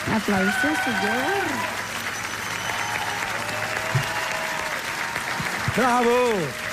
Aplausos, señor. ¡Bravo!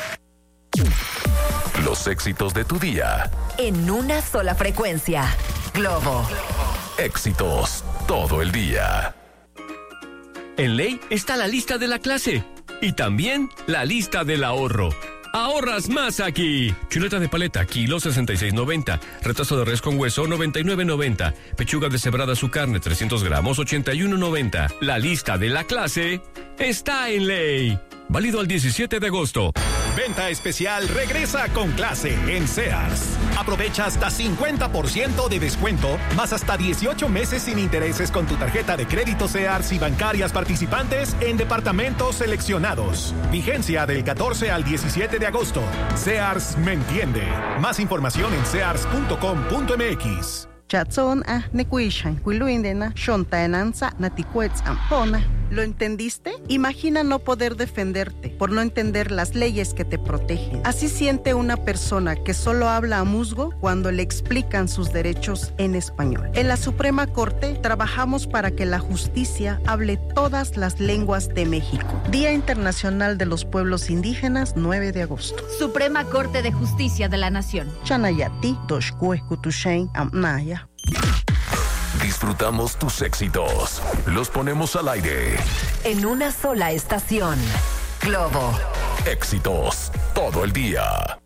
Los éxitos de tu día. En una sola frecuencia. Globo. Éxitos todo el día. En Ley está la lista de la clase y también la lista del ahorro. ¡Ahorras más aquí! Chuleta de paleta, kilo 66.90. Retazo de res con hueso, 99.90. Pechuga deshebrada su carne, 300 gramos, 81.90. La lista de la clase está en Ley. Válido al 17 de agosto. Venta especial regresa con clase en Sears. Aprovecha hasta 50% de descuento, más hasta 18 meses sin intereses con tu tarjeta de crédito Sears y bancarias participantes en departamentos seleccionados. Vigencia del 14 al 17 de agosto. Sears me entiende. Más información en sears.com.mx. Chatson nekuishan kuiluindena shontaenanza naticuetz ampona. ¿Lo entendiste? Imagina no poder defenderte por no entender las leyes que te protegen. Así siente una persona que solo habla a musgo cuando le explican sus derechos en español. En la Suprema Corte trabajamos para que la justicia hable todas las lenguas de México. Día Internacional de los Pueblos Indígenas, 9 de agosto. Suprema Corte de Justicia de la Nación. Chanayati, Doshkue Kutushain Amnaya. Disfrutamos tus éxitos. Los ponemos al aire. En una sola estación. Globo. Éxitos todo el día.